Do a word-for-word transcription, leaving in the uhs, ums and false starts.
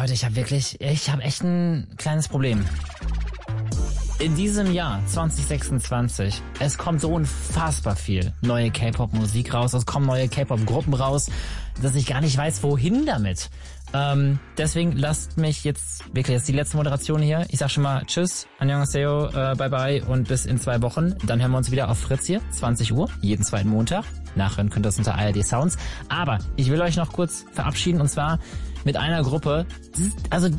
Leute, ich habe wirklich, ich habe echt ein kleines Problem. In diesem Jahr zwanzig sechsundzwanzig, es kommt so unfassbar viel neue K-Pop-Musik raus, es kommen neue K-Pop-Gruppen raus, dass ich gar nicht weiß, wohin damit. Ähm, deswegen lasst mich jetzt, wirklich, das ist die letzte Moderation hier. Ich sag schon mal Tschüss, Annyeonghaseyo, äh, bye bye und bis in zwei Wochen. Dann hören wir uns wieder auf Fritz hier, zwanzig Uhr, jeden zweiten Montag. Nachhören könnt ihr das unter A R D Sounds. Aber ich will euch noch kurz verabschieden und zwar mit einer Gruppe, also